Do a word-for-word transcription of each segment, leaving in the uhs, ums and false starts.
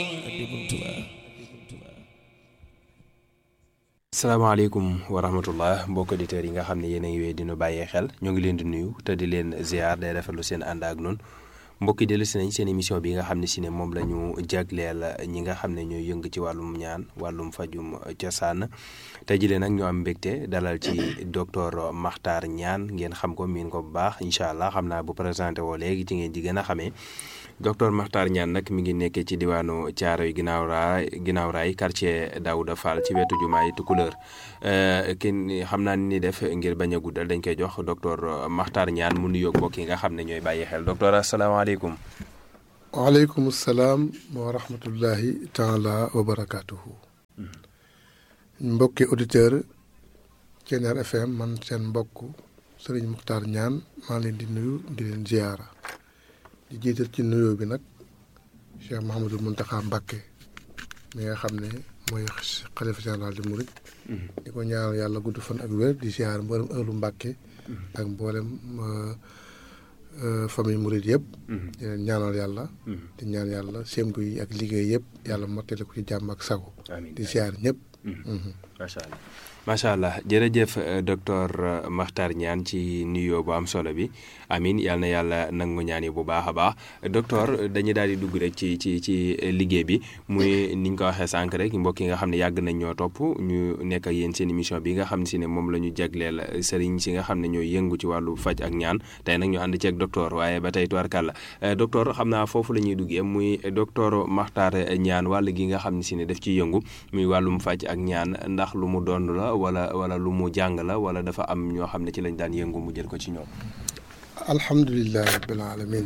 salaamaaleykum wa rahmatullah mbokk auditeurs yi nga xam ne yéen a ngi wéy dinu bàyyee xel ñoo ngi leen di nuyu te di leen ziar day rafetlu seen ànd ak noonu mbokki dellu si nañ seen émission bi nga xam ne si ne moom la ñu jagleel ñi nga xam ne ñooy yëng ci wàllum ñaan wàllum fajum cosaan tey jii nag ñoo am mbégte dalal ci docteur Makhtar Niane ngeen xam ko miin ko bu baax incha allah xam naa bu présenté woo léegi ci ngeen di gën a xamee docteur Makhtar Niane nag mi ngi nekkee ci diwaanu Thiaroye ginnaaw raay ginnaaw raay quartier Daouda Fall ci wetu jumaay Tukulóor kenn xam naa ni def ngir bañ a guddal dañ koy jox docteur Makhtar Niane mu nuyoog mbokk yi nga xam ne ñooy bàyyi xel docteur asalaamaaleykum. waaleykum salaam wa rahmatullahi taala wa barakaatuhu. mbokki auditeur Thiéniere F M man seen mbokk Serigne Makhtar Niane maa leen di nuyu di leen ziyaara di jiital ci nuyoo bi nag Cheikh Mouhamadou Mountakha Mbacké mi nga xam ne mooy xalifa général di Mouride. di ko ñaanal yàlla gudd fan ak wér di ziyaar mboolem ëllu Mbacké ak mboolem famille Mouride yëpp. di leen ñaanal yàlla. di ñaan yàlla sémbu yi ak liggéey yëpp yàlla mottali ko ci jàmm ak sago. di ziyaar ñëpp. macha allah macha allah jërëjëf docteur Makhtar Niane ci nuyoo bu am solo bi amin yal na yàlla nangu ñaan yi bu baax a baax docteur dañuy daal di dugg rek ci ci ci liggéey bi muy ni ñu ko waxee sànq rek mbokk yi nga xam ne yàgg nañ ñoo topp ñu nekk ak yéen seen émission bi nga xam ne si ne moom la ñu jagleel sëriñ si nga xam ne ñooy yëngu ci wàllu faj ak ñaan tey nag ñu ànd ceeg docteur waaye ba tey tubarkàlla docteur xam naa foofu la ñuy duggee muy docteur Makhtar Niane wàll gi nga xam ne si ne daf ciy yëngu muy wàllum faj ak ñaan ndax lu mu doon la wala wala lu mu jàng la wala dafa am ñoo xam ne ci lañ daan yëngu mu jël ko ci ñoom. alhamdulilah rabbil alamin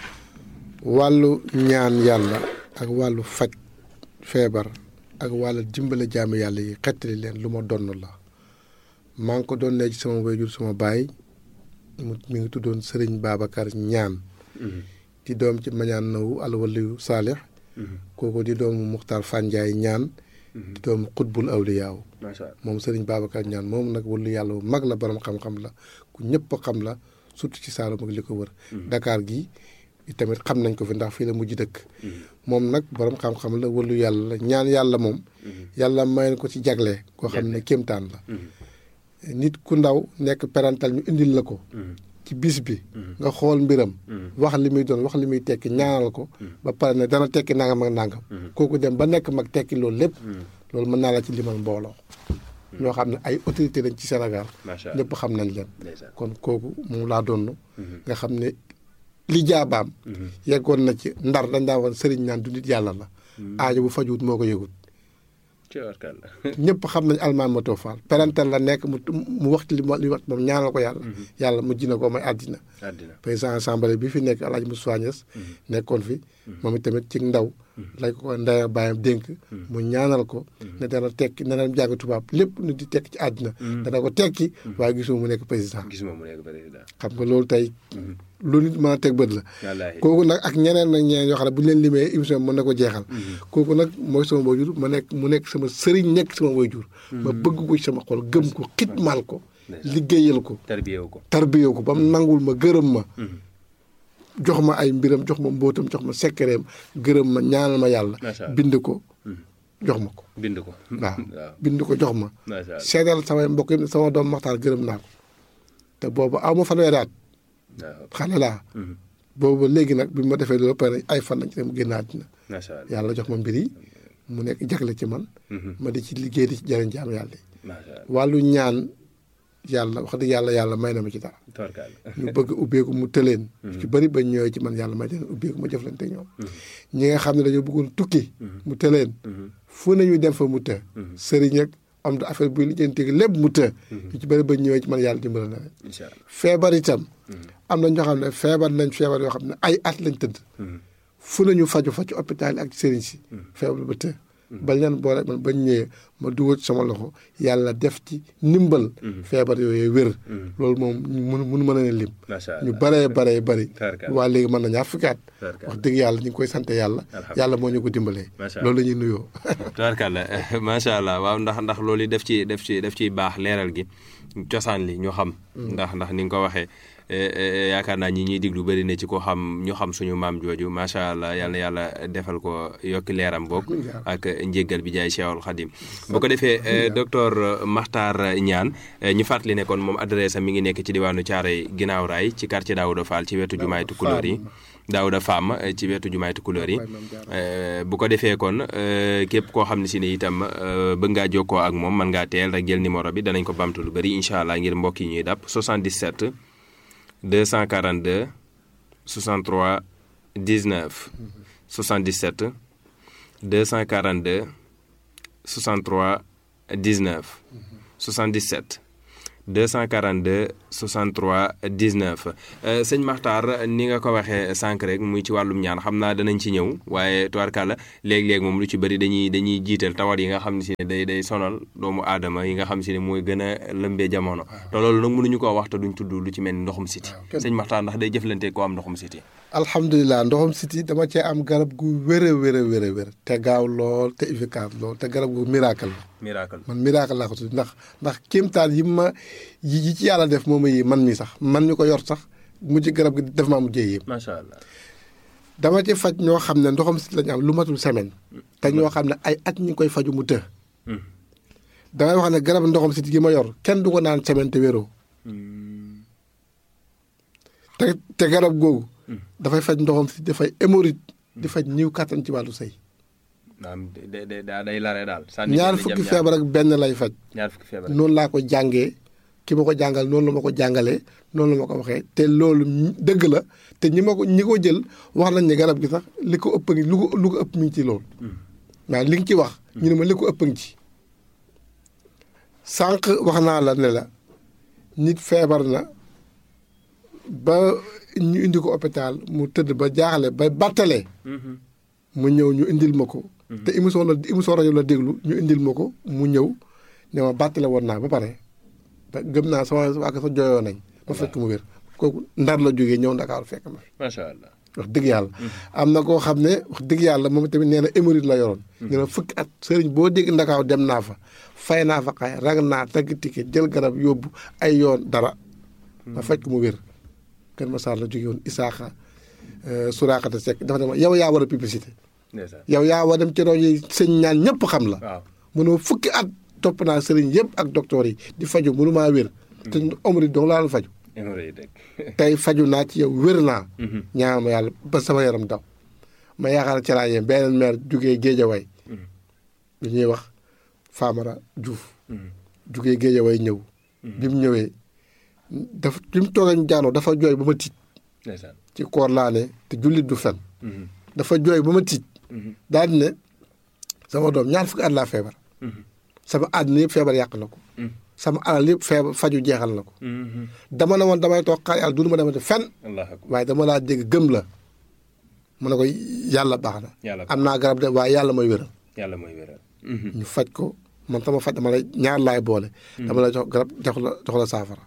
wàllu ñaan yàlla ak wàllu faj feebar ak wàllu dimbale jaamu yàlla yi xettali leen lu ma donn la maa ngi ko doon ne ci sama wayjur sama baay mu mi ngi tuddoon Serigne Babacar Niane. di doom ci mañaan nawu alwaliyu saalix kooku di doomu Muxtaar Fanjaay Niane. di doomu xutbul awliyaaw moom Serigne Babacar Niane moom nag wàllu yàlla bu mag la borom xam-xam la ku ñëpp xam la surtout ci Saalum ak li ko wër. Dakar gi tamit xam nañ ko fi ndax fii la mujj dëkk. moom nag borom xam-xam la wàllu yàlla la ñaan yàlla moom. yàlla may ko ci jagle koo xam ne kéemtaan la. nit ku ndaw nekk parental ñu indil la ko. ci bis bi. nga xool mbiram. wax li muy doon wax li muy tekki ñaanal ko. ba pare ne dana tekki nangam ak nangam. kooku dem ba nekk mag tekki loolu lépp. loolu mën naa la ci limal mbooloo. ñoo xam ne ay autorité lañ ci Sénégal. ñëpp xam nañ leen. kon kooku moom laa doon. nga xam ne li jaabaam. yeggoon na ci ndar dañ daa woon sëriñ naan du nit yàlla la. aajo bu fajuwut moo ko yëgut. ñëpp xam nañ almaan moto Fall parental la nekk mu mu wax ci li mu li wax moom ñaanal ko yàlla. yàlla mujj na ko may àddina. président assemblée bi fi nekk El Hadj Moussa Niass nekkoon fi. moom itamit ci ndaw. lañ ko ndaya bàyyam dénk. mu ñaanal ko. ne dana tekki ne dana jàng tubaab lépp nu di tekki ci àddina. dana ko tekki waaye gisuma mu nekk président. gisuma mu nekk président. xam nga loolu tey. lu nit mën a teg bët la. kooku nag ak ñeneen nag ñeneen yoo xam ne bu ñu leen limee émission bi mën na ko jeexal. kooku nag mooy sama waajur ma nekk mu nekk sama sëriñ nekk sama waajur. ma bëgg ko ci sama xol gëm ko xitmaal ko. liggéeyal ko. tarbiyewu ko tarbiyewu ko ba mu nangul ma gërëm ma. jox ma ay mbiram jox ma mbóotam jox ma sekkereem gërëm ma ñaanal ma yàlla. bind ko jox ma ko. bind ko waaw bind ko jox ma. seedal samay mbokk yi sama doom Maxtaar gërëm naa ko te boobu aw ma fanweeri at. xale laa. boobu léegi nag bi ma defee loolu pare ay fan lañ ci dem mu génn àddina. yàlla jox ma mbir yi mu nekk jagle ci man. ma di ci liggéey di ci jëriñ jaam yàlla yi. wàllu ñaan yàlla wax dëgg yàlla yàlla may na ma ci dara. ñu bëgg ubbeeku mu tëleen. ci bëri ba ñëwee ci man yàlla may leen ubbeeku ma jëflante ñoom. ñi nga xam ne dañoo bëggoon tukki. mu tëleen. fu nañu dem fa mu të. sëriñ ak am da affaire buy lijjanti lépp mu të. ñu ci bëri ba ñëwee ci man yàlla dimbala na leen. feebar itam. am na ñoo xam ne feebar nañ feebar yoo xam ne ay at lañ tëdd. fu nañu faju fa ci hôpital ak sëriñ si. feebar ba të. bañ leen boole man bañ ñëwee ma dugal sama loxo yàlla def ci ndimbal. feebar yooyu wér. loolu moom mënu mënu mën a leen lim. ñu baree baree bari. waa léegi mën na ñaar fukki at. wax dëgg yàlla ñu ngi koy sant yàlla. yàlla moo ñu ko dimbalee. loolu la ñuy nuyoo. tubaarkàlla macha allah waaw ndax ndax loolu def ci def ci def ciy baax leeral gi cosaan li ñu xam. ndax ndax ni nga ko waxee yaakaar naa ñi ñuy diglu bëri na ci ko xam ñu xam suñu maam jooju macha allah yal na yàlla defal ko yokki leeram boog ak njéggal bi jaay Cheikhul Khadim bu ko defee docteur Makhtar Niane ñu fàttali ne kon moom adresse am mi ngi nekk ci diwaanu Thiaroye ginnaaw raay ci quartier Daouda Fall ci wetu jumaay Tukulóor yi Daouda Fam ci wetu jumaay Tukulóor yi bu ko defee kon képp koo xam ne si ne itam bëgg ngaa jokkoo ak moom mën ngaa teel rek jël numéro bi danañ ko bamtu lu bëri incha allah ngir mbokk yi ñuy dàpp soixante-dix-sept deux cent quarante-deux soixante-trois dix-neuf soixante-dix-sept deux cent quarante-deux soixante-trois dix-neuf soixante-dix-sept deux cent quarante-deux soixante-trois dix-neuf sëñ Makhtar ni nga ko waxee sànq rek muy ci wàllum ñaan xam naa danañ ci ñëw waaye tubaarkàlla léeg-léeg moom lu ci bëri dañuy dañuy jiital tawat yi nga xam ne si ne day day sonal doomu aadama yi nga xam si ne mooy gën a lëmbee jamono te loolu nag mënuñu koo wax te duñ tudd lu ci mel ni ndoxum siti sëñ Makhtar ndax day jëflante koo am ndoxum siti alhamdulilah ndoxum siti dama cee am garab gu wér a wér a wér a wér te gaaw lool te efficace lool te garab gu miracle la miracle man miracle laa ko tudd ndax ndax kéemtaan yi ma yi ci yàlla def moom yi man mi sax man mi ko yor sax mujj garab gi def maa mujjee yëpp macha allah dama ci faj ñoo xam ne ndoxam siti la ñu am lu matul semaine te ñoo xam ne ay at ñu ngi koy faju mu të damay wax ne garab ndoxam siti gi ma yor kenn du ko naan semaine te wéroo te te garab googu dafay faj ndoxam siti dafay hémorroïde di faj ñiw kàttan ci wàllu sëy day lare daal ñaar fukki feebar ak benn lay faj ñaar fukki feebar noonu laa ko jàngee ki ma ko jàngal noonu la ma ko jàngalee noonu la ma ko waxee te loolu dëgg la te ñi ma ko ñi ko jël wax nañ ne garab gi sax li ko ëpp ngi lu ko lu ko ëpp mi ngi ci loolu waaw li nga ci wax ñu ne ma li ko ëpp ngi ci sànq wax naa la ne la nit feebar na ba ñu indi ko hôpital mu tëdd ba jaaxle ba battalee mu ñëw ñu indil ma ko te émission la émission rajo la déglu ñu indil ma ko mu ñëw ne ma battale woon naa ba pare gëm naa sama waa sa jooyoo nañ ma fekk mu wér kooku ndar la jógee ñëw Ndakaaru fekk ma macha allah wax dëgg yàlla am na koo xam ne wax dëgg yàlla moom tamit nee na hémorroïde la yoroon nee na fukki at sëriñ boo dégg Ndakaaru dem naa fa fay naa fa xay rag naa tagg ticket jël garab yóbbu ay yoon dara ma fekk mu wér Kër Massar la jógee woon Isaaxa Suraakata Seck dafa dem yow yaa war a publicité yow yaa war dem ci rajo yi sëñ ñaan ñëpp xam la mënoo fukki at topp naa sëriñ yëpp ak docteur yi di faju mënu maa wér te hémorroïde dong laa la faju tey faju naa ci yow wér naa ñaan ma yàlla ba sama yaram daw ma yaakaar ci laa yem beneen maire jugee Géejawaay lu ñuy wax Famara Diouf jugee Géejawaay ñëw bi mu ñëwee dafa bi mu toogee ñu jaanoo dafa jooy ba ma tiit ci koor laa ne te jullit du fen dafa jooy ba ma tiit daal di ne sama doom ñaar fukki at laa feebar sama àddina yëpp feebar yàq na ko sama alal yëpp feebar faju jeexal na ko dama ne woon damay toog xaar yàlla du ma demati fen waaye dama laa dégg gëm la mu ne ko yàlla baax na am naa garab de waaye yàlla mooy wéral yàlla mooy wéral ñu faj ko man sama faj dama lay ñaar laay boole dama lay jox garab jox la jox la saafara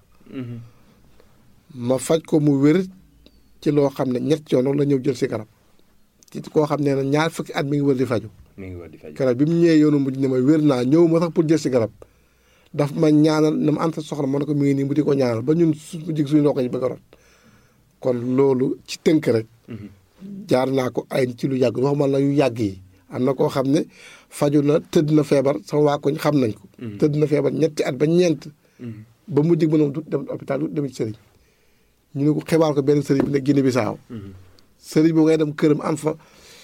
ma faj ko mu wér ci loo xam ne ñett yoon la ñëw jël si garab ci koo xam ne na ñaar fukki at mi ngi wër di faju mi ngi wër di faju garab bi mu ñëwee yoonu mujj ne ma wér naa ñëw ma sax pour jël si garab daf ma ñaanal na ma anta soxla ma ne ko mi ngi nii mu di ko ñaanal ba ñun su jig suñu ndox yi bëgg a rot kon loolu ci tënk rek jaar naa ko ay ci lu yàgg waxuma la yu yàgg yi am na koo xam ne faju na tëdd na feebar sama waa koñ xam nañ ko tëdd na feebar ñetti at ba ñeent ba mu jig mënom du dem hôpital du dem ci sëriñ ñu ne ko xibaar ko benn sëriñ bi ne Guinée Bissau sëriñ boo ngay dem këram am fa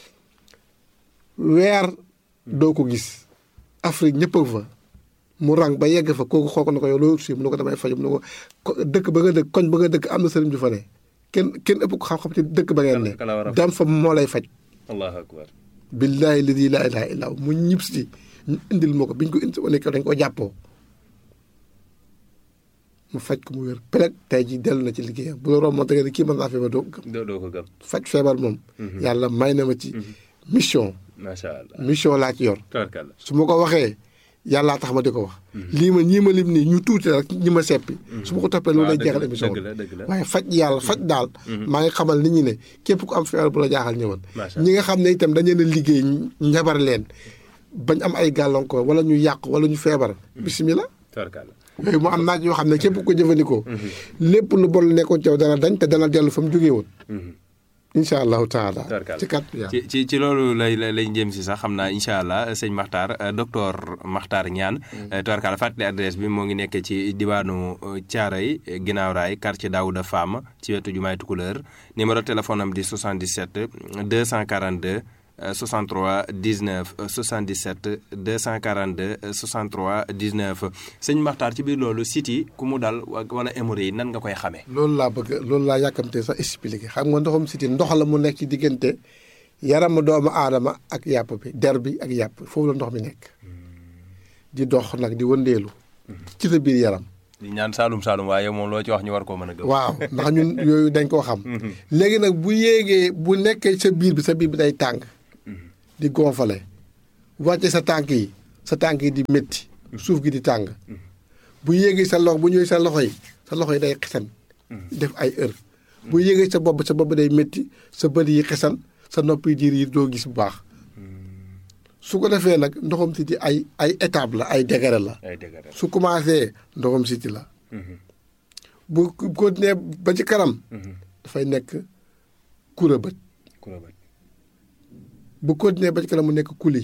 weer doo ko gis Afrique ñëpp a fa mu rang ba yegg fa kooku xool ko ne ko yow loolu si mu ne ko damay faju mu ne ko dëkk ba nga dëkk koñ ba nga dëkk am na sëriñ ju fa ne kenn kenn ëpp ko xam-xam ci dëkk ba ngeen ne dem fa moo lay faj allahu akbar billaahi ladi laa ilaaha illaa hu mu ñib si ñu indil ma ko biñ ko indi nekk dañ ko jàppoo mu faj ko mu wér peleg tey ji dellu na ci liggéeyam bu la romb da nga ne kii mën naa feebar doo ko gëm doo ko gëm faj feebar moom yàlla may na ma ci mission macha allah mission laa ci yor tabarkalla su ma ko waxee yàllaa tax ma di ko wax lii ma ñii ma lim nii ñu tuuti rek ñi ma seppi su ma ko toppee loolu lay jeexal émission waaye faj yàlla faj daal maa ngi xamal nit ñi ne képp ku am feebar bu la jaaxal ñëwal ñi nga xam ne itam dañu leen a liggéey njabar leen bañ am ay gàllankoor wala ñu yàq wala ñu feebar bisimilah yooyu mu am naaj yoo xam ne képp ko jëfandikoo. lépp lu bon nekkoon ci yow dana dañ te dana dellu fa mu jógee woon. incha allahu taala. ci kat ci ci ci loolu lay lay jëm si sax xam naa incha allah sëñ Makhtar docteur Makhtar Niane. tubarkalla fàttali adresse bi moo ngi nekk ci diwaanu Thiaroye ginnaaw raay quartier Daouda Fam ci wetu jumaay Tukulëër numéro téléphone am di soixante-dix-sept deux cent quarante-deux soixante-trois dix-neuf soixante-dix-sept deux cent quarante-deux soixante-trois dix-neuf sëñ Makhtar ci biir loolu site yi ku mu dal wala hémorroïde yi nan nga koy xamee. loolu laa bëgg loolu laa yàkkamte sax expliqué xam nga ndoxum site ndox la mu nekk ci diggante yaramu doomu aadama ak yàpp bi der bi ak yàpp foofu la ndox mi nekk di dox nag di wëndeelu ci sa biir yaram. di ñaan Saalum Saalum waaye moom loo ci wax ñu war koo mën a gëm. waaw ndax ñun yooyu dañ koo xam. léegi nag bu yéegee bu nekkee sa biir bi sa biir bi day tàng. di gonfale wàcce sa tànk yi sa tànk yi di métti suuf gi di tàng bu yéegee sa loxo bu ñëwee sa loxo yi sa loxo yi day xesan def ay heure bu yéegee sa bopp sa bopp day métti sa bët yi xesan sa nopp yi diir yi doo gis bu baax su ko defee nag ndoxam siti ay ay étape la ay degré la su commencé ndoxam siti la bu continuer ba ci kanam dafay nekk kura bët bu continuer ba ci kanam mu nekk kuli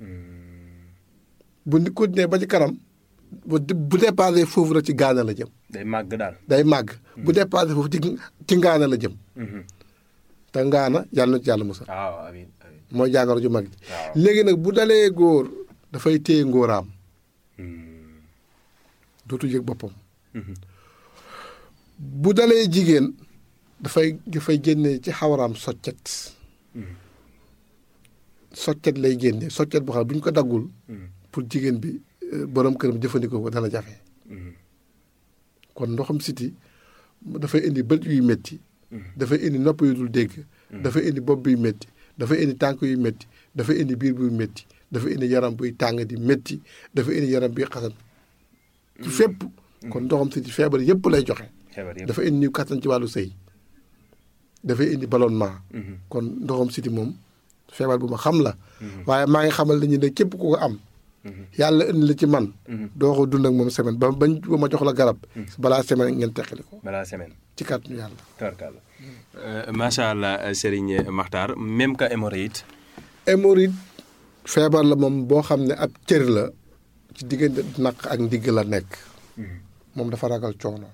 bu continuer ba ci kanam bu bu dépassé foofu rek ci gaana la jëm. day màgg daal day màgg. bu dépassé foofu ci ci ngaana la jëm. te ngaana yàlla na ci yàlla musal. waaw amiin amiin mooy jàngoro ju mag ji. léegi nag bu dalee góor dafay téye ngóoraam. dootu yëg boppam. bu dalee jigéen dafay dafay génne ci xawaraam soccet. soccet lay génne soccet boo xam ne bu ñu ko daggul. pour jigéen bi borom këram jëfandikoo ko dana jafe. kon ndoxam siti dafay indi bët yuy métti. dafay indi nopp yu dul dégg. dafay indi bopp buy métti. dafay indi tànk yu métti. dafay indi biir buy métti. dafay indi yaram buy tàng di métti. dafay indi yaram buy xasan. ci fépp. kon ndoxam siti feebar yëpp lay joxe. dafa indi niw kattan ci wàllu sëy. dafay indi ballonnement. kon ndoxam siti moom. feebar bu ma xam la. waaye maa ngi xamal nañu ne képp ku ko am. yàlla indi la ci man. doo ko dund ak moom semaine ba bañ ba ma jox la garab. balaa semaine ngeen teqali ko. balaa semaine. ci kàttanu yàlla. tarkalla. macha allah Serigne Makhtar même que hémorroïde. hémorroïde feebar la moom boo xam ne ab cër la ci diggante naq ak ndigg la nekk. moom dafa ragal coono.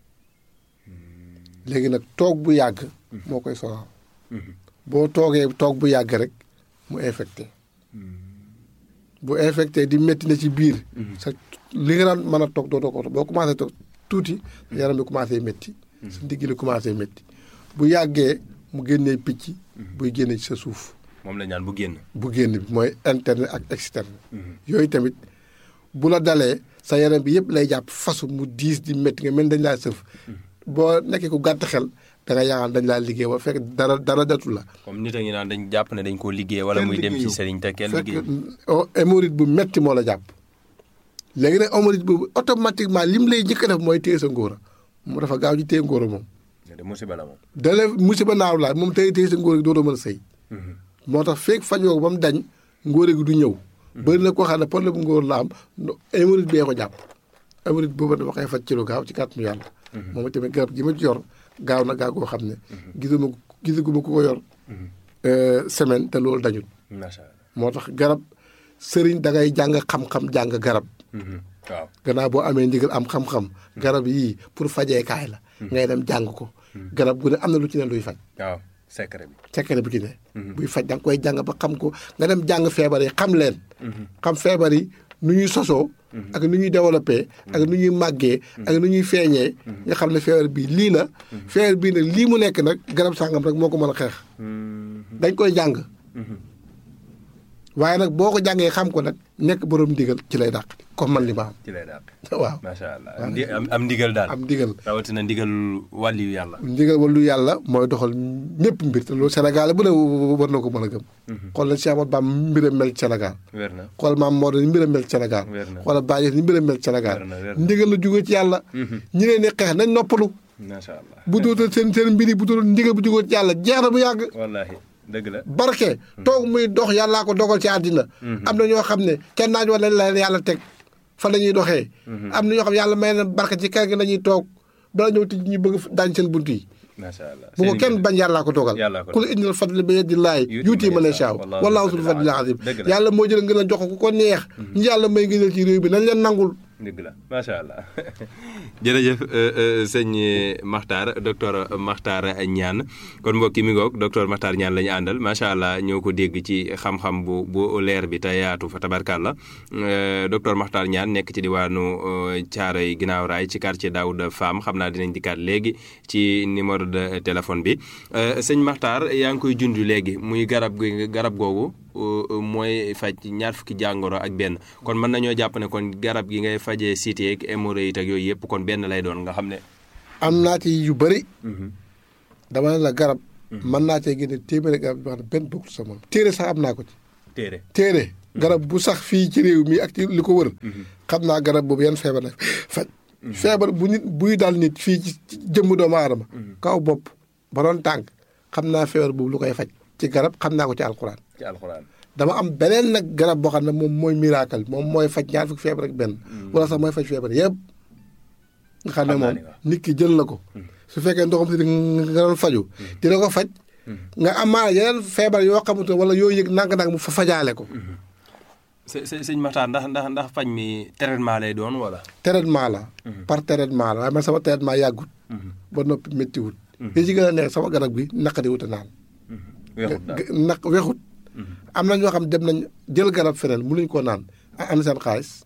léegi nag toog bu yàgg. moo koy sonal. boo toogee toog bu yàgg rek mu infecté bu infecté di métti na ci biir sa li nga daan mën a toog doo toog boo commencé toog tuuti yaram bi commencé métti sa ndigg li commencé métti bu yàggee mu génnee picc buy génne ci sa suuf moom la ñaan bu génn bu génn bi mooy interne ak externe yooyu tamit bu la dalee sa yaram bi yëpp lay jàpp fasu mu diis di métti nga mel dañ laa sëf boo nekkee ku gàtt xel da nga yaakaar dañ laa liggéey wala fekk dara dara datu la. comme nit a ngi naan dañ jàpp ne dañ koo liggéey wala muy dem ci sëriñ te kenn liggéey fekk hémorroïde bu metti moo la jàpp. léegi nag hémorroïde boobu automatiquement lim lay njëkk a def mooy téye sa ngóora mu dafa gaaw ci téye ngóora moom. de musiba la moom. dalee musiba naaw la moom téye téye sa ngóora gi dootoo mën a sëy. moo tax fekk fajoo ko ba mu dañ ngóora gi du ñëw. bëri na koo xam ne problème ngóor la am hémorroïde bee ko jàpp. hémorroïde boobu dafa koy faj ci lu gaaw ci kàttanu yàlla. moom tamit garab gi ma ci yor gaaw na gaaw goo xam ne. gisuma gisaguma ku ko yor. semaine te loolu dañul. macha allah moo tax garab sëriñ da ngay jàng xam-xam jàng garab. waaw gannaaw boo amee ndigal am xam-xam. garab yii pour fajeekaay la. ngay dem jàng ko. garab gu ne am na lu ci ne luy faj. waaw secret bi. secret bi ci ne. buy faj da nga koy jàng ba xam ko nga dem jàng feebar yi xam leen. xam feebar yi nu ñuy sosoo. ak nu ñuy développé. ak nu ñuy màggee. ak nu ñuy feeñee. nga xam ne feebar bii lii la. feebar bii nag lii mu nekk nag garab sàngam rek moo ko mën a xeex. dañ koy jàng. waaye nag boo ko jàngee xam ko nag nekk borom ndigal ci lay dàq comme man li ma am. ci lay dàq. waaw macha allah am am ndigal daal. am ndigal rawatina ndigal wàlliyu yàlla. ndigal wàllu yàlla mooy doxal ñëpp mbir te loolu Sénégal bu ne war na ko mën a gëm. xool na Cheikh Ahmadou Bamba mbiram mel ci Sénégal. wér na xool maam Maodo ni mbiram mel ci Sénégal. wér na xoolal Baye ni mbiram mel ci Sénégal. ndigal la jógee ci yàlla. ñi leen di xeex nañ noppalu. macha allah bu dootal seen seen mbir yi bu dootal ndigal bu jógee ci yàlla jeex na bu yàgg. wallaahi dëgg la. barke toog muy dox yàllaa ko dogal ci àddina. am na ñoo xam ne kenn naaj wala leen yàlla teg fan la ñuy doxee. am na ñoo xam yàlla may na barke ci kër gi la ñuy toog bala ñëw tij ñu bëgg daañ seen bunt yi. macha allah bu ko kenn bañ yàllaa ko toogal. kul innal fadla bi yadillaahi yuutii man yashaa wallaahu zul fadlil aziim. yàlla moo jël ngeen a jox ko ko neex. ñu yàlla may ngeen ci réew bi nañ leen nangul. dëgg la macha allah jërëjëf sëñ Makhtar docteur Makhtar Niane kon mbokki mi ngoog docteur Makhtar Niane la ñu àndal macha allah ñoo ko dégg ci xam-xam bu bu leer bi te yaatu fa tabarkàlla docteur Makhtar Niane nekk ci diwaanu Thiaroye Ginnaaw Rail ci quartier Daouda Fam xam naa dinañ dikkaat léegi ci numéro de téléphone bi sëñ Makhtar yaa ngi koy junj léegi muy garab gi garab googu mooy faj ñaar fukki jàngoro ak benn kon mën nañoo jàpp ne kon garab gi ngay fajee cité ak hémorroïde ak yooyu yëpp kon benn lay doon nga xam ne. am naa ci yu bëri. dama ne la garab. mën naa cee génne téeméeri garab yoo xam ne benn bokkul sama téere sax am naa ko ci. téere téere garab bu sax fii ci réew mi ak ci li ko wër. xam naa garab boobu yan feebar la faj. feebar bu nit buy dal nit fii ci jëmm doomu aadama. kaw bopp ba doon tànk xam naa feebar boobu lu koy faj. ci garab xam naa ko ci alxuraan. ci alxuraan dama am beneen nag garab boo xam ne moom mooy miracle moom mooy faj ñaar fukki feebar ak benn. wala sax mooy faj feebar yëpp. nga xam ne moom nit ki jël na ko. su fekkee ndoxam si nga doon faju dina ko faj. nga amaana yeneen feebar yoo xamante wala yoo yëg nang-nang mu fa fajaale ko. së sëñ Makhtar ndax ndax ndax faj mi traitement lay doon wala. traitement la. par traitement la waaye man sama traitement yàggut. ba noppi méttiwut. li ci gën a neex sama garab gi naqari wut a naan. weexut daal naq weexut. am na ñoo xam dem nañ jël garab feneen mënuñ koo naan am seen xaalis.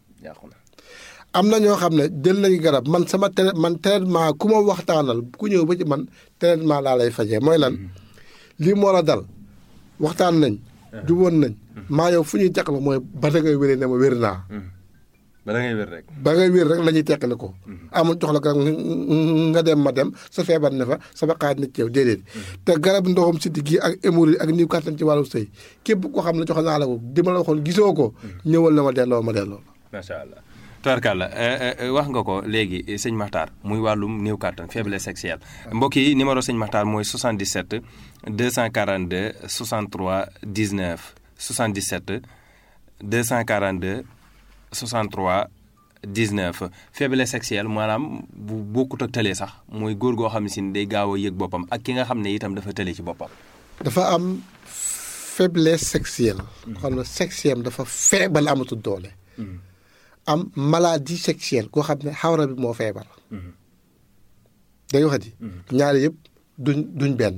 am na ñoo xam ne jël nañu garab man sama tra man traitement ku ma waxtaanal ku ñëw ba ci man traitement laa lay fajee mooy lan lii moo la dal waxtaan nañ. juboon nañ. maa yow fu ñuy teqal mooy ba da ngay wéree ne ma wér naa. ba da ngay wér rek. ba ngay wér rek la ñuy teqale ko. amul jox la garab nga dem ma dem sa feebar ne fa sama xaaj na ci yow déedéet. te garab ndoxam siddi gi ak hémorroïde ak niw kàttan ci wàllu sëy képp koo xam ne jox naa la ko di ma la waxoon gisoo ko. ñëwal na ma delloo ma delloo. macha allah. tubarkalla wax nga ko léegi sëñ Makhtar muy wàllum néew kàttan faiblesse sexuelle mbokk yi numéro sëñ Makhtar mooy soixante-dix-sept deux cent quarante-deux soixante-trois dix-neuf soixante-dix-sept deux cent quarante-deux soixante-trois dix-neuf faiblesse sexuelle maanaam bu bokkut ak tële sax mooy góor goo xam ne si day gaaw a yëg boppam ak ki nga xam ne itam dafa tële ci boppam. dafa am faiblesse sexuelle. xam ne sexuelle dafa feebal amatul doole. am maladie sexuelle koo xam ne xawra bi moo feebar. day waxati. ñaari yëpp duñ duñ benn.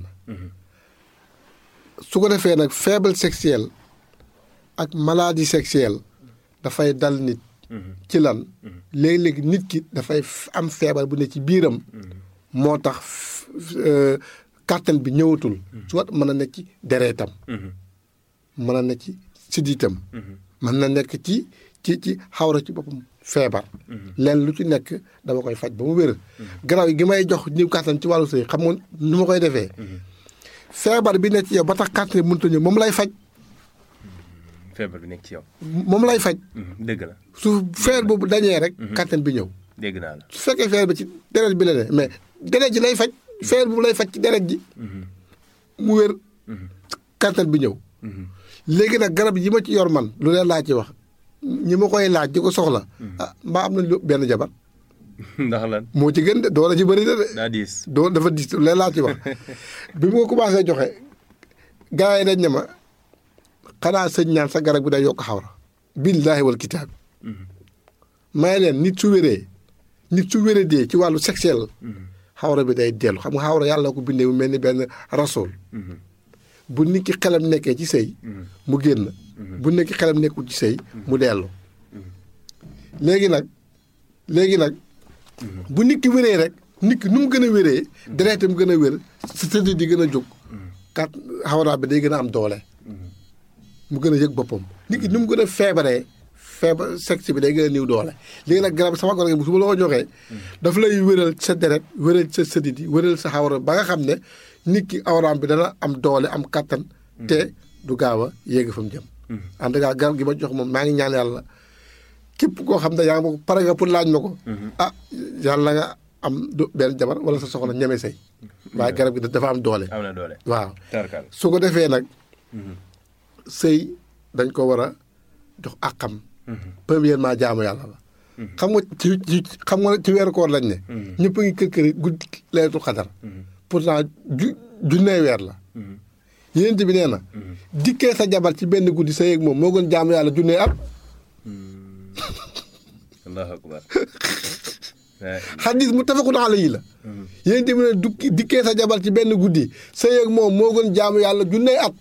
su ko defee nag faible sexuelle ak maladie sexuelle dafay dal nit. ci lan léeg-léeg nit ki dafay am feebar bu ne ci biiram. moo tax kàttan bi ñëwatul. soit mën na nekk ci dereetam. mën na nekk ci siddiitam. mën na nekk ci. ci ci xawra ci boppam feebar. leen lu ci nekk dama koy faj ba mu wér. garaaw yi gi may jox ñiw kàttan ci wàllu sëy xam nga nu ma koy defee. feebar bi nekk ci yow ba tax kàttan bi mënut a ñëw moom lay faj. feebar bi nekk ci yow. moom lay faj. dëgg la su feebar boobu dañee rek. kàttan bi ñëw. dégg naa la su fekkee feebar bi ci deret bi la ne mais deret ji lay faj. feebar boobu lay faj ci deret ji. mu wér. kàttan bi ñëw. léegi nag garab yi ma ci yor man lu leen laa ci wax. ñi ma koy laaj di ko soxla. ah mbaa am nañ benn jabar. ndax lan moo ci gën de doole ci bëri na de. daa diis doo dafa diis leen laa ci wax. bi ma ko commencé joxe gars yi dañ ne ma xanaa sëñ ñaan sa garab bi day yokk xawra. billaahi wal kitaab. may leen nit su wéree nit su wéree dee ci wàllu sexuel. xawra bi day dellu xam nga xawra yàlla ko bindee mu mel ni benn rasool. bu nit ki xelam nekkee ci sëy mu génn. bu nekk xelam nekkul ci sëy mu dellu. léegi nag léegi nag bu nit ki wéree rek nit ki nu mu gën a wéree deretam gën a wér si tëdd di gën a jóg kat xawraa bi day gën a am doole mu gën a yëg boppam nit ki nu mu gën a feebaree feebar sexe bi day gën a niw doole. léegi nag garab sama garab gi su ma la ko joxee daf lay wéral sa deret wéral sa sëddi di wéral sa xawra ba nga xam ne nit ki awraam bi dana am doole am kattan te du gaaw a yéeg fa mu jëm. en tout cas garab gi ma jox moom maa ngi ñaan yàlla képp koo xam ne yaa ngi ma ko pare nga pour laaj ma ko. ah yàlla nga am benn jabar wala sa soxna ñeme sëy waaye garab gi dafa am doole. am na doole waaw. su ko defee nag. sëy dañ ko war a jox àqam. premièrement jaamu yàlla la xam nga ci ci xam nga ci weeru koor lañ ne. ñëpp a ngi kër kër guddi laylatul xadar. pourtant ju junnee weer la. yéen bi nee na. dikkee sa jabar ci benn guddi sa yéeg moom moo gën jaamu yàlla junnee at. allahu akbar. xadis mu tafakun alayhi la. yéen bi ne dukki dikkee sa jabar ci benn guddi sa yéeg moom moo gën jaamu yàlla junnee at.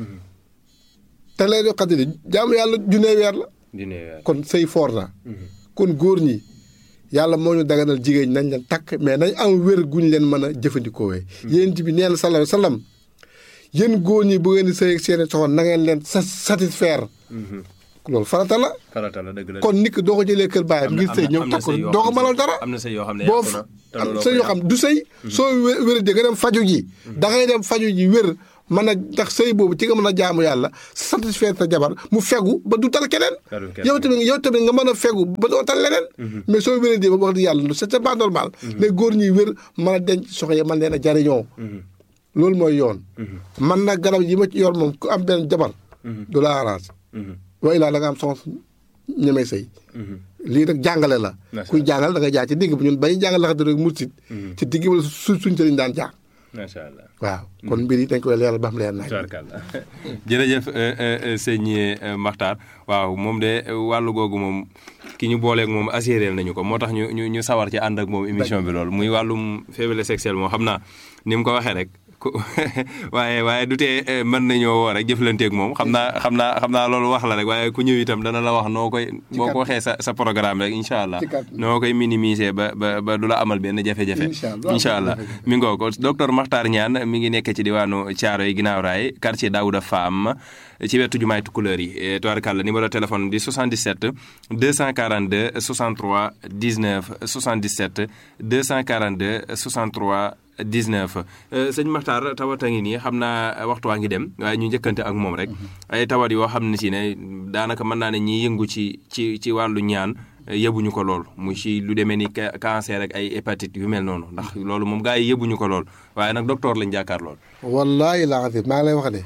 te laylatul xadar jaamu yàlla junnee weer la. kon sëy foor na. kon góor ñi yàlla moo ñu daganal jigéen ñi nañ leen takk mais nañ am wér guñ leen mën a jëfandikoo wee. yéen bi nee na sallallahu alayhi wa sallam yéen góor ñi bu ngeen di sëy ak seen soxna na ngeen leen satisfaire. loolu farata la. farata la dëgg la kon nit ki doo ko jëlee kër baayam ngir sëy ñëw takk doo ko mënal dara. am na sëy yoo xam ne boo am sëy yoo xam du sëy. soo wér di nga dem faju ji. da ngay dem faju ji wér mën a ndax sëy boobu ci nga mën a jaamu yàlla satisfaire sa jabar mu fegu ba du tal keneen. yow tamit yow tamit nga mën a fegu ba doo tal leneen. mais soo wéree di ba wax di yàlla c'est pas normal. les góor ñuy wér mën a denc soxna yi mën leen a jariñoo. loolu mooy yoon. man nag garab yi ma ci yor moom ku am benn jabar. du la arrange. waaye laa da nga am soxna ñemee sëy. lii rek jàngale la. kuy jàngal da nga jaar ci digg bi ñun bay jàngal laxati rek mursit ci digg bi la su suñ sëriñ daan jaar. macha allah waaw kon mbir yi dañ koy leeral ba xam leer nañ. jërëjëf sëñ Makhtar waaw moom de wàllu googu moom ki ñu booleeg moom assuré nañu ko moo tax ñu ñu ñu sawar ci ànd ak moom émission bi loolu muy wàllum faiblesse sexuelle moom xam naa ni mu ko waxee rek. waaye waaye du tee mën nañoo woo rek jëflanteeg moom xam naa xam naa xam naa loolu wax la rek waaye ku ñëw itam dana la wax noo koy boo ko waxee sa sa programme rek incha allah noo koy minimiser ba ba ba du la amal benn jafe-jafe incha allah mi ngoo ko docteur Makhtar Niane mi ngi nekk ci diwaanu Thiaroye ginnaaw raay quartier Daouda Fam ci wetu jumaay Tukulëër yi tubaarkàlla numéro téléphone di soixante-dix-sept deux cent quarante-deux soixante-trois dix-neuf soixante-dix-sept deux cent quarante-deux soixante-trois dix-neuf sëñ Makhtar tawat a ngi nii xam naa waxtu waa ngi dem waaye ñu njëkkante ak moom rek ay tawat yoo xam ne si ne daanaka mën naa ne ñi yëngu ci ci ci wàllu ñaan yëbuñu ko lool mu ci lu demee ni cancer ak ay hépatite yu mel noonu ndax loolu moom gars yi yëbuñu ko lool waaye nag docteur lañ jàkkaar lool. wallaahi laa xam maa ngi lay wax ne.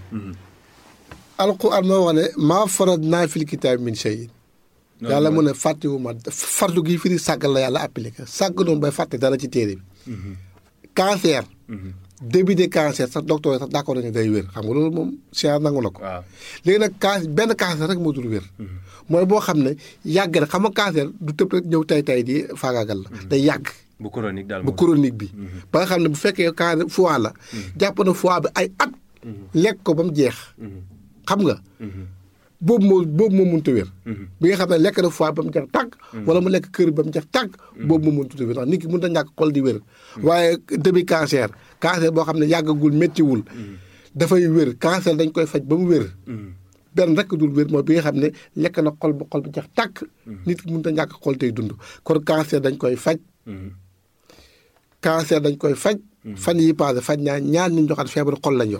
alquran moo wax ne maa faradnaa fil kitaabi min shay'in. yàlla mu ne fàttewuma fardu gi firi sàggal la yàlla appliqué sàgg noonu bay fàtte dara ci téere bi. cancer. début de cancer sax docteur yi sax d'accord nañu day wér xam nga loolu moom science nangu na ko. waaw léegi nag can benn cancer rek moo dul wér. mooy boo xam ne yàgg rek xam nga cancer du tëb rek ñëw tay tay di faagaagal la. day yàgg. bu chronique daal bu chronique bi. ba nga xam ne bu fekkee cancer foie la. jàpp na foie bi ay at. lekk ko ba mu jeex. xam nga. boobu moo boobu moo mënut a wér. bi nga xam ne lekk na foie ba mu jeex tàgg. wala mu lekk kër ba mu jeex tàgg. boobu moo mënut a wér ndax nit ki mënut a ñàkk xol di wér. waaye début cancer cancer boo xam ne yàggagul méttiwul. dafay wér cancer dañ koy faj ba mu wér. benn rek dul wér mooy bi nga xam ne lekk na xol ba xol ba jeex tàgg. nit ki mënut a ñàkk xol tey dund kon cancer dañ koy faj. cancer dañ koy faj. fan yi passé faj naa ñaar ñu joxaat feebaru xol lañ yor.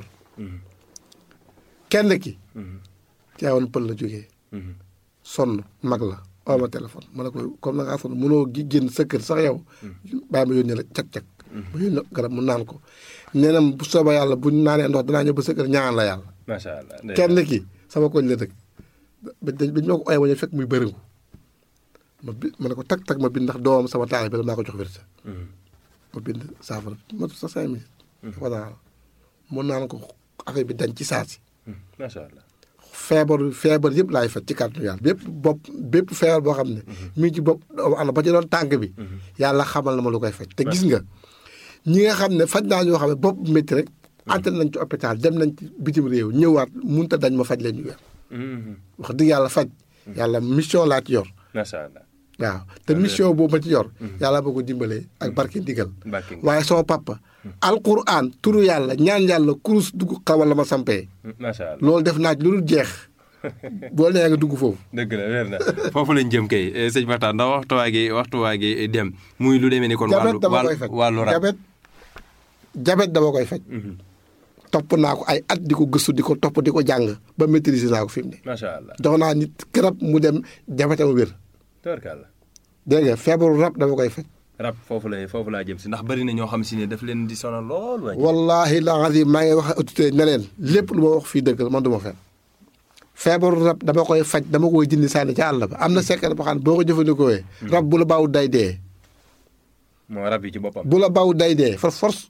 kenn ki. Tiwaawan Pël la jógee. sonn mag la oo ma téléphone ma ne ko comme na ngaa sonn mënoo gi génn sa kër sax yow. bàyyi ma yónnee la cag-cag. ma yónnee garab mu naan ko. nee na bu soobee yàlla bu ñu naanee ndox danaa ñëw ba sa kër ñaan la yàlla. macha allah kenn ki sama koñ la dëkk. ba dañ ba ñoo ko ooyee ba ñu fekk muy bëriŋu. ma bi ma ne ko tag tag ma bind ndax doomam sama taal bi la maa ko jox wérsa. ma bind saafara ma sa cinq minutes. dafa naan mu naan ko affaire bi dañ ci saasi. macha allah. feebar feebar yëpp laay faj ci kàttanu yàlla bépp bopp bépp feebar boo xam ne. mi ngi ci bopp am ba ci doon tànk bi. yàlla xamal na ma lu koy faj. te gis nga ñi nga xam ne faj naa ñoo xam ne bopp métti rek. àttan nañ ci hôpital dem nañ ci bitim réew ñëwaat mënut a dañ ma faj leen ñu weer. wax dëgg yàlla faj. yàlla mission laa ci yor. macha allah waaw te mission boobu ma ci yor. yàlla boo ko dimbalee ak barke ndigal. waaye sama papa. alquran turu yàlla ñaan yàlla kurus dugg xawal la ma sampee. macha allah loolu def naa ci lu dul jeex. boo nee nga dugg foofu. dëgg la wér na foofu lañ jëm kay sëñ Makhtar ndax waxtu waa gi waxtu waa gi dem muy lu demee ni kon. wàllu wàllu rab jabet jabet dama koy faj. topp naa ko ay at di ko gëstu di ko topp di ko jàng ba maîtriser naa ko fi mu ne. macha allah jox naa nit garab mu dem jabetam wér. tubarkalla. dégg nga feebaru rab dama koy faj. rab foofu la foofu laa jëm si ndax bari na ñoo xam si ne daf leen di sonal lool. wallaahi la azim maa ngi wax autorité ne leen lépp lu ma wax fii dëgg la man du ma fen feebaru rab dama koy faj dama koy jindi sànni ci àll ba am na secret boo xam ne boo ko jëfandikoo rab bu la baaw day dee. moo rab yi ci boppam. bu la baaw day dee for force.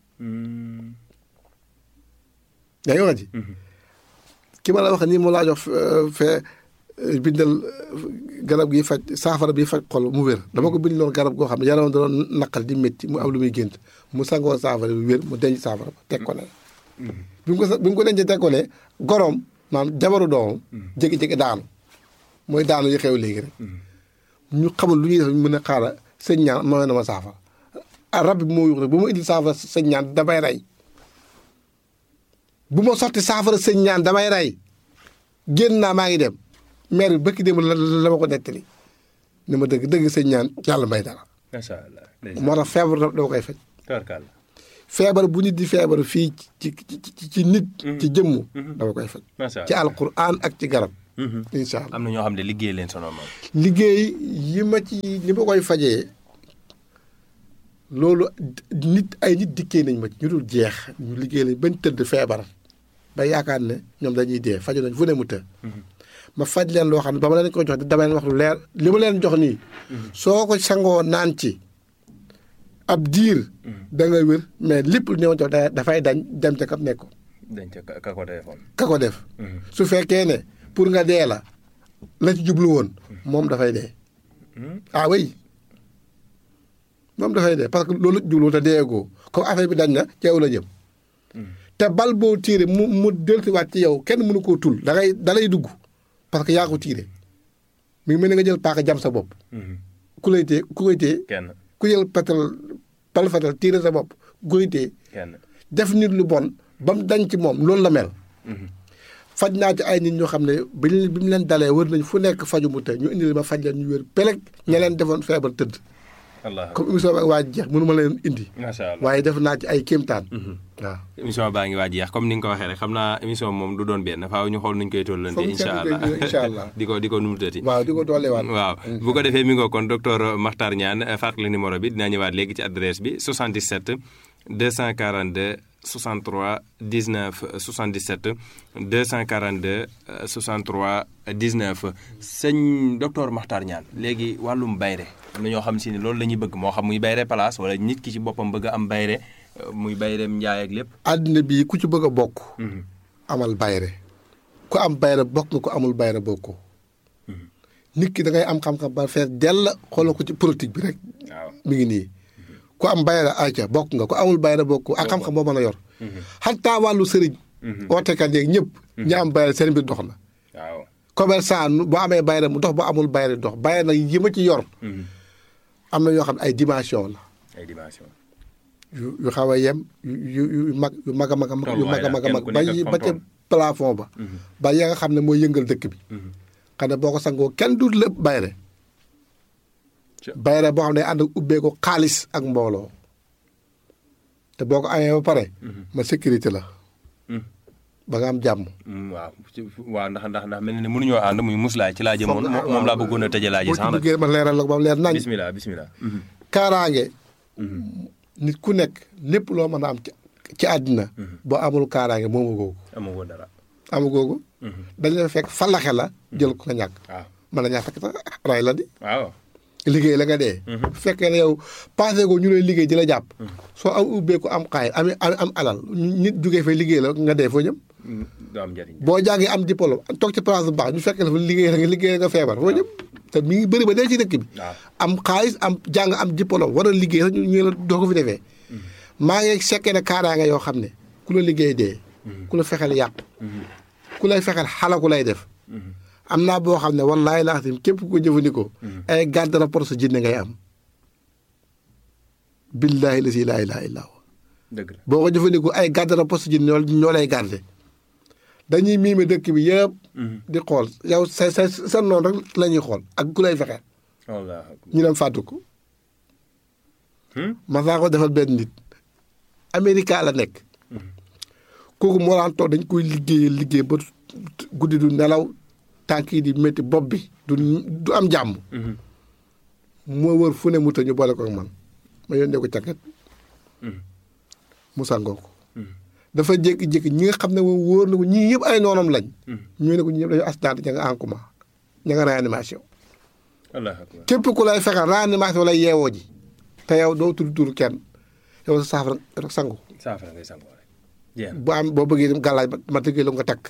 yaa ngi wax ji. ki ma la wax nii mu laa jox fee bindal garab gi faj saafara bi faj xol mu wér dama ko bind loon garab goo xam ne yaram da doon naqal di métti mu am lu muy gént mu sangoo saafara bi wér mu denc saafara ba teg ko ne. bi mu ko bi mu ko dencee teg ko ne goroom maanaam jabaru doomam. jékki-jékki daanu mooy daanu yi xew léegi rek. ñu xamul lu ñuy def mën a xaaral sëñ ñaan mooy na ma saafara rab bi moo yuux rek bu ma indil saafara sëñ ñaan damay rey. bu ma sotti saafara sëñ ñaan damay rey génn naa maa ngi dem maire bi bëkk dem la la ma ko nettali ni ma dëgg dëgg sëñ ñaan yàlla may dara. macha allah. moo tax feebar dama koy faj. tabarkalla. feebar bu nit di feebar fii ci ci ci nit. ci jëmmu. dama koy faj. macha allah ci alquran ak ci garab. incha allah am na ñoo xam ne liggéey leen sonal moom. liggéey yi ma ci li ma koy fajee loolu nit ay nit dikkee nañ ma ci ñu dul jeex ñu liggéey lañ bañ tëdd feebar. ba yaakaar ne ñoom dañuy dee faju nañ fu ne mu të ma faj leen loo xam ne ba ma leen ko jox dama leen wax lu leer li ma leen jox nii soo ko sangoo naan ci ab diir da nga wér mais lépp lu ñëw jox dafay dañ dem ca kam nekk ko dañ ca ka ko defoon ka ko def su fekkee ne pour nga dee la la ci jublu woon moom dafay dee ah oui moom dafay dee parce que loolu jublu woon te deegoo comme affaire bi dañ na ceew la jëm te bal boo tiire mu mu dellusiwaat ci yow kenn mënu koo tul da ngay da lay dugg parce que yaa ko tiire mi ngi mel ni nga jël paaka jam sa bopp. ku lay tee ku koy tee. kenn ku jël patal bal fatal tiire sa bopp ku koy tee. kenn def nit lu bon ba mu dañ ci moom loolu la mel. faj naa ci ay nit ñoo xam ne bi ñu bi mu leen dalee wër nañ fu nekk faju mu tey ñu indi ma faj leen ñu wér peleg ña leen defoon feebar tëdd. comme émission ba waa jeex mënu ma leen indi. macha allah waaye def naa ci ay kéemtaan. waaw émission baa ngi waa jeex comme ni nga ko waxee rek xam naa émission moom du doon benn faaw ñu xool nuñ koy tollante. incha allah incha allah di ko di ko numutati. waaw di ko dooleewaat. waaw bu ko defee mi ngoo kon docteur Makhtar Niane fàttali numéro bi dinaa ñëwaat léegi ci adresse bi soixante-dix-sept deux cent quarante-deux soixante-trois dix-neuf soixante-dix-sept deux cent quarante-deux soixante-trois dix-neuf sëñ docteur Makhtar Niane léegi wàllum bayre am na ñoo xam si ne loolu la ñuy bëgg moo xam muy bayre place wala nit ki ci boppam bëgg a am bayre muy bayreem njaay ak lépp. àddina bii ku ci bëgg a bokk. amal bayre ku am bayre bokk nga ku amul bayre bokkoo. nit ki da ngay am xam-xam ba fees dell xoolal ko ci politique bi rek. waaw mi ngi nii. ku am bayre ayca bokk nga ku amul bayre bokk ak xam-xam boo mën a yor. xataa wàllu sëriñ. ootekat yeeg ñëpp. ñi am bayre seen mbir dox na. waaw commerçant boo amee bayre mu dox boo amul bayre dox bayre nag yi ma ci yor. am na yoo xam ne ay dimension la. ay dimension. yu yu xaw a yem yu yu mag yu mag a mag a mag yu mag a mag a mag ba ba ca plafond ba. ba ya nga xam ne mooy yëngal dëkk bi. xam ne boo ko sangoo kenn du lépp bayre bayre boo xam ne ànd ak ubbee ko xaalis ak mbooloo te boo ko amee ba pare. ma sécurité la. ba nga am jàmm. waaw waaw ndax ndax ndax mel na ne mënuñoo ànd muy muslaay ci laa jëmoon moom laa bëggoon a tëjee laa ji sax nag. boo ci duggee ma leeral la ko ba mu leer nañ. bismillah bismillah. kaaraange. nit ku nekk lépp loo mën a am ci ci àddina. boo amul kaaraange moomu googu. amagoo dara. amu googu. dañ la fekk falaxe la jël ko nga ñàkk. waaw mën na ñaa fekk sax ray la di. waaw. liggéey la nga dee. bu fekkee ne yow passé ko ñu lay liggéey di la jàpp. soo am ubbeeku am xaay am am alal nit jugee fay liggéey la nga dee foo jëm. du am njëriñ. boo jàngee am diplôme toog ci place bu baax ñu fekkee dafa liggéey la nga liggéey nga feebar foo jëm. te mi ngi bëri ba dee ci dëkk bi. am xaalis am jàng am diplôme war a liggéey sax ñu ñu la doo ko fi defee. maa ngi sekkee ne kaaraange yoo xam ne ku la liggéey dee. ku la fexeel yàq. ku lay fexeel xalaku lay def. am naa boo xam ne wallaahi laa xam képp ku ko jëfandikoo. ay garde rapport sa jinne ngay am. billaahi la si laa ilaaha illaa huwa. dëgg la boo ko jëfandikoo ay garde rapport sa jinne ñoo lay garde dañuy miime dëkk bi yëpp. di xool yow sa sa sa noonu rek la ñuy xool ak ku lay fexeel. ñu dem fàttu ko. ma saa ko defal benn nit. Amérique la nekk. kooku moo daan toog dañ koy liggéeyee liggéey ba guddi du nelaw. tànk yi di métti bopp bi du du am jàmm. moo wër fu ne mu ta ñu boole ko ak man ma yónnee ko càkket. mu sangoo ko. dafa jékki-jékki ñi nga xam ne moom wóor na ko ñii yëpp ay noonam lañ. ñu ne ko ñii yëpp dañoo accident ña nga en coma ña nga réanimation. képp ku lay fexeel réanimation lay yeewoo ji. te yow doo tudd turu kenn yow sa saafara rek sangu. saafara ngay sangu rek. bu am boo bëggee dem gàllaaj ma tëggee la nga takk.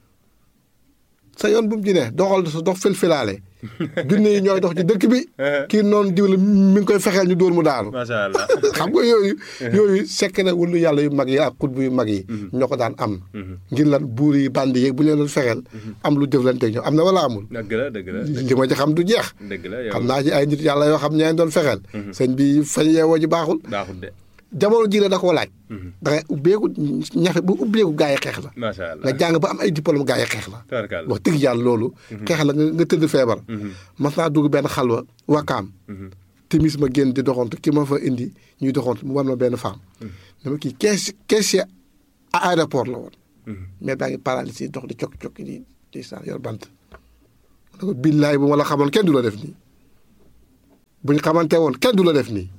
sa yoon bu mu ci ne doxal sa dox filfilaale. junne yi ñooy dox ci dëkk bi. kii noonu diw la mi ngi koy fexeel ñu dóor mu daanu. macha allah xam nga yooyu. yooyu sekk na wëllu yàlla yu mag yi ak xutbu yu mag yi. ñoo ko daan am. ngir lan buur yi bandi yeeg bu leen doon fexeel. am lu jëflanteeg ñoom am na wala amul. dëgg la dëgg la li ma ci xam du jeex. dëgg la yow xam naa ci ay nit yàlla yoo xam ñeen doon fexeel. sëñ bi fañ yeewoo ji baaxul. baaxul de. jamono ji la da koo laaj. da ngay ubbeeku ñafe bu ubbeeku gaa yi xeex la. macha allah nga jàng ba am ay diplôme gaa yi xeex la. tabarkalla wax dëgg yàlla loolu. xeex la nga nga tëdd feebar. mas naa dugg benn xalwa wakaam. timis ma génn di doxantu ki ma fa indi ñuy doxantu mu war ma benn femme. dama kii kees kees ya aéroport la woon. mais daa ngi paralysé dox di cokki cokki di di saa yor bant. ma ne ko billaay bu ma la xamoon kenn du la def nii bu ñu xamante woon kenn du la def nii.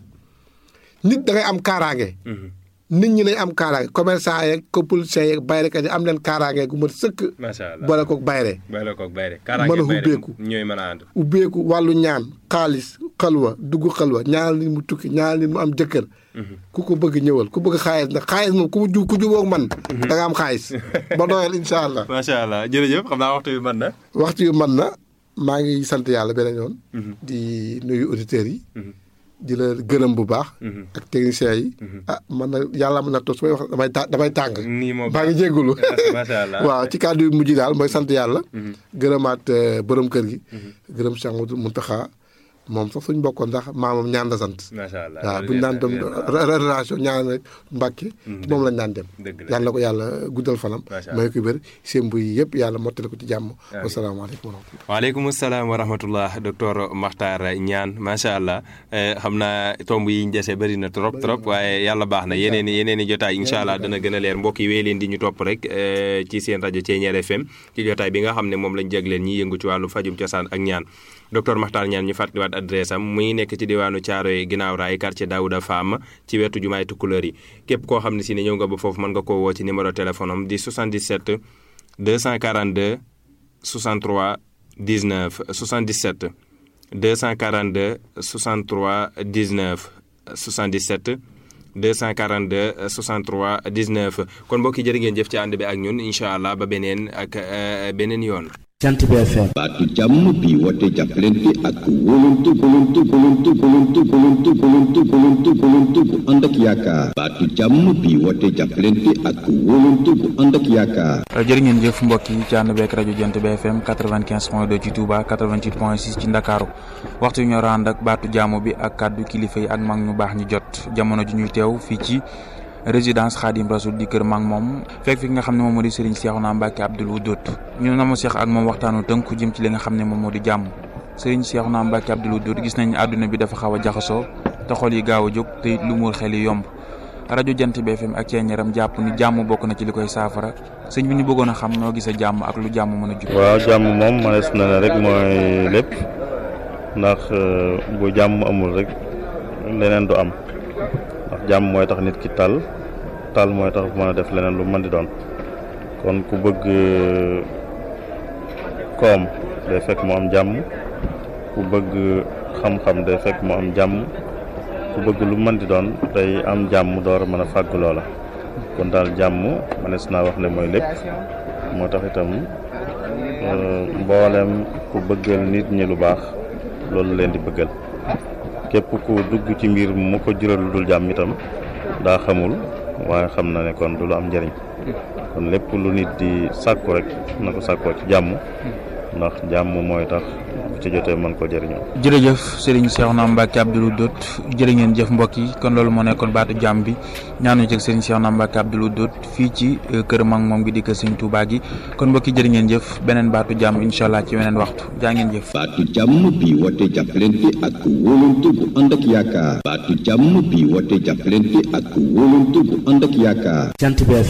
nit da ngay am kaaraange. nit ñi lañ am kaaraange commerçant yeeg politiciens yeeg bayrekat yi am leen kaaraange gu mat sëkk. macha allah boole koog bayre. boole koog bayre mën a ubbeeku ñooy mën a ànd. ubbeeku wàllu ñaan xaalis xalwa dugg xalwa ñaanal nit mu tukki ñaanal nit mu am jëkkër. ku ko bëgg ñëwal ku bëgg xaalis nag xaalis moom ku ju ku jubóog man. da nga am xaalis ba doyal incha allah. macha allah jërëjëf xam naa waxtu yu mën na. waxtu yu mën na maa ngi sant yàlla beneen yoon. di nuyu auditeurs yi. di la gërëm bu baax. ak techniciens yi. ah man na yàlla mën na toog su may wax damay ta damay tàng. nii moom maa ngi jégalu. macha allah waaw ci kàddu yu mujj daal mooy sant yàlla. gërëmaat borom kër gi. gërëm Cheikh Mouhamadou Mountakha moom sax suñ bokkoon ndax maamam ñaan la sant. macha allah waaw bu ñu daan dem relation ñaan rek Mbàkke moom lañ daan dem. yàlla na ko yàlla guddal fanam. may ko wér sémbu yi yëpp yàlla mottali ko ci jàmm. wasalaamaaleykum wa rahmatulah. waaleykum salaam wa rahmatullah docteur Makhtar Niane macha allah xam naa tomb yi ñu dese bëri na trop trop waaye yàlla baax na yeneen i yeneen i jotaay incha allah dana gën a leer mbokk yi wéy leen di ñu topp rek ci seen rajo Thiéniere F M ci jotaay bi nga xam ne moom lañ jégleen ñi yëngu ci wàllu fajum cosaan ak ñaan docteur Makhtar Niane ñu fàttaliwaat adresse am muy nekk ci diwaanu Thiaroye ginnaaw raay quartier Daouda Fam ci wetu jumaay Tukulóor yi képp koo xam ne si ne ñëw nga ba foofu mën nga koo woo ci numéro téléphone am di soixante-dix-sept deux cent quarante-deux soixante-trois dix-neuf soixante-dix-sept deux cent quarante-deux soixante-trois dix-neuf soixante-dix-sept deux cent quarante-deux soixante-trois dix-neuf kon mbokki jërë ngeen jëf ci ànd bi ak ñun incha allah ba beneen ak beneen yoon. Jant bi F M. baatu jàmm bi woote jàppalante ak wóolante wóolante wóolante wóolante wóolante wóolante wóolante wóolante bu ànd ak yaakaar. baatu jàmm bi woote jàppalante ak wóolante bu ànd ak yaakaar. jërë ngeen jëf mbokk yi ci ànd beeg rajo Jant bi F M quatre-vingt-quinze point deux ci Touba quatre-vingt-huit point six ci Ndakaaru waxtu ñoo ànd ak baatu jàmm bi ak kàddu kilifa yi ak mag ñu baax ñu jot jamono ji ñuy teew fii ci résidence Khadim Rasoul di kër mag moom fekk fi nga xam ne moom moo di Serigne Cheikhouna Mbacké Abdoul Wadoud ñu na ma seex ak moom waxtaanu tënku jëm ci li nga xam ne moom moo di jàmm Serigne Cheikhouna Mbacké Abdoul Wadoud gis nañ àdduna bi dafa xaw a jaxasoo te xol yi gaaw a jóg te lu muur xel yi yomb rajo Jant bi F M ak Thiéniere jàpp ni jàmm bokk na ci li koy saafara sëñ bi ñu bëggoon a xam noo gisee jàmm ak lu jàmm mën a jub. waaw jàmm moom manees na ne rek mooy lépp ndax bu jàmm amul rek leneen du am ndax jàmm mooy tax nit ki tal tal mooy tax mën a def leneen lu mën di doon kon ku bëgg koom day fekk mu am jàmm ku bëgg xam-xam day fekk mu am jàmm ku bëgg lu mën di doon day am jàmm door a mën a fàgg loola kon daal jàmm mënees naa wax ne mooy lépp moo tax itam mboolem ku bëggal nit ñi lu baax loolu leen di bëggal képp ku dugg ci mbir mu ko jural lu dul jàmm itam daa xamul waaye xam na ne kon du lu am njëriñ kon lépp lu nit di sàkku rek na ko sàkkoo ci jàmm ndax jàmm mooy tax bu ci jotee mën ko jëriñoo. jërëjëf Serigne Cheikhouna Mbacké Abdoul Wadoud jërë ngeen jëf mbokk yi kon loolu moo nekkoon baatu jàmm bi ñaanu ci Serigne Cheikhouna Mbacké Abdoul Wadoud fii ci kër mag moom gi di kër Serigne Touba gi kon mbokk yi jërë ngeen jëf beneen baatu jàmm incha allah ci weneen waxtu jaa ngeen jëf. baatu jàmm bi woote jàppalante ak wóolante bu ànd ak yaakaar. baatu jàmm bi woote jàppalante ak wóolante bu ànd ak yaakaar. Jant bi F M.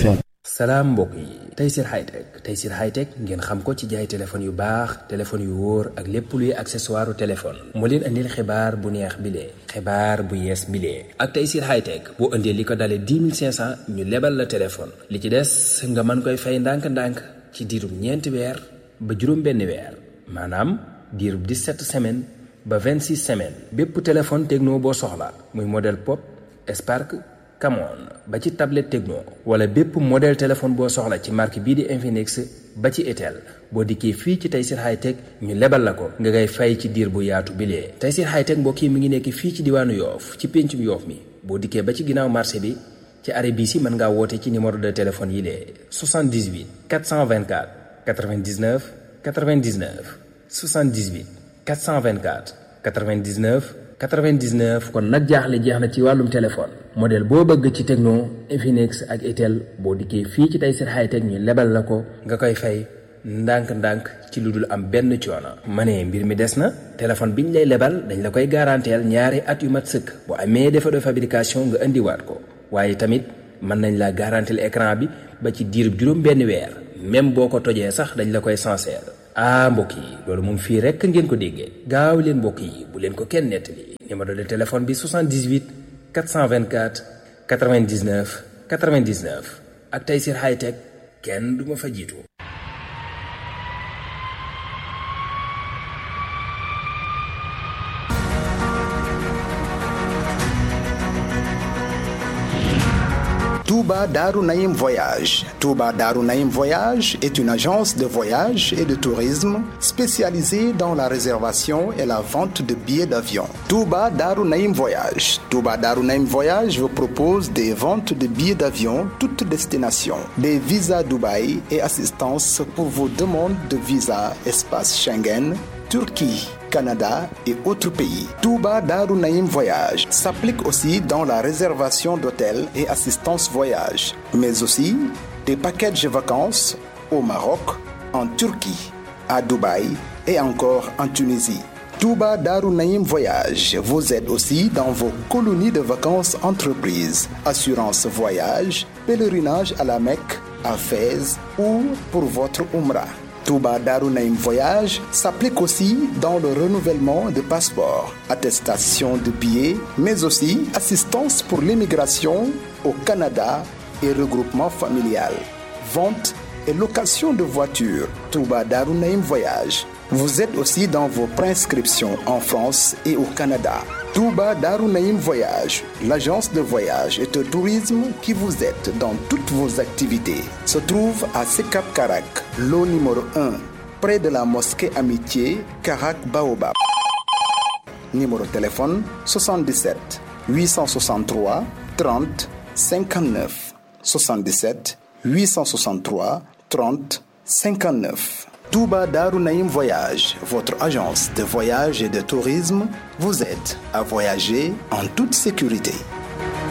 salaam mbokk yi Tayssir Hightech Tayssir Hightech ngeen xam ko ci jaay téléphone yu baax téléphone yu wóor ak lépp luy accessoire téléphone moo leen andil xibaar bu neex bile xibaar bu yees bile ak Tayssir Hightech boo indee li ko dalee dix mille cinq cent ñu lebal la téléphone li ci des nga mën koy fay ndànk-ndànk ci diirub ñeenti weer ba juróom benn weer maanaam diirub dix-sept semaines ba vingt-six semaines bépp téléphone Tecno boo soxla muy modèle Pop Spark Camon ba ci tablette Tecno wala bépp modèle téléphone boo soxla ci marque bii di Infinix ba ci Itel boo dikkee fii ci Tayssir Hightech ñu lebal la ko nga ngay fay ci diir bu yaatu bilee Tayssir Hightech mbokk yi mi ngi nekk fii ci diwaanu Yoof ci péncum Yoof mi boo dikkee ba ci ginnaaw marché bi ci arrêt bii si mën ngaa woote ci numéro de téléphone yi lee soixante-dix-huit quatre cent vingt-quatre quatre-vingt-dix-neuf quatre-vingt-dix-neuf soixante-dix-huit quatre cent vingt-quatre quatre-vingt-dix-neuf quatre-vingt-dix-neuf kon nag jaaxle jeex na ci wàllum téléphone modèle boo bëgg ci Tecno Infinix ak Itel boo dikkee fii ci Tayssir Hightech ñu lebal la ko nga koy fay ndànk-ndànk ci lu dul am benn coono. ma ne mbir mi des na téléphone biñ lay lebal dañ la koy garanteel ñaari at yu mat sëkk bu amee défaut de fabrication nga indiwaat ko waaye tamit mën nañ la garanteel écran bi ba ci diirub juróom benn weer même boo ko tojee sax dañ la koy sincère. ah mbokk yi loolu moom fii rekk ngeen ko déggee gaaw leen mbokk yi bu leen ko kenn nettali numéro de téléphone bi soixante-dix-huit quatre cent vingt-quatre quatre-vingt-dix-neuf quatre-vingt-dix-neuf ak Tayssir Hightech kenn du ma fa jiitu. Touba Darou Naïm Voyage. Touba Darou Naïm Voyage est une agence de voyage et de tourisme spécialisée dans la réservation et la vente de billets d'avion. Touba Darou Naïm Voyage. Touba Darou Naïm Voyage vous propose des ventes de billets d'avion toutes destinations, des visas Dubaï et assistance pour vos demandes de visa espace Schengen, Turquie, Canada et autres pays. Touba Darou Naïm Voyage s'applique aussi dans la réservation d'hôtels et assistance voyage, mais aussi des packages vacances au Maroc, en Turquie, à Dubaï et encore en Tunisie. Touba Darou Naïm Voyage vous aide aussi dans vos colonies de vacances entreprises, assurance voyage, pèlerinage à la Mecque, à Fès ou pour votre Umrah. Touba Darou Naïm Voyage s'applique aussi dans le renouvellement de passeports, attestation de billets, mais aussi assistance pour l'immigration au Canada et regroupement familial, vente et location de voitures. Touba Darou Naïm Voyage vous aide aussi dans vos prescriptions en France et au Canada. Touba Darou Naïm Voyage, l'agence de voyage et de tourisme qui vous aide dans toutes vos activités, se trouve à Sekap Karak, lot numéro un, près de la mosquée Amitié, Karak Baobab. Numéro de téléphone soixante-dix-sept huit cent soixante-trois trente cinquante-neuf. soixante-dix-sept huit cent soixante-trois trente cinquante-neuf. Touba Darou Naïm Voyage, votre agence de voyage et de tourisme, vous aide à voyager en toute sécurité.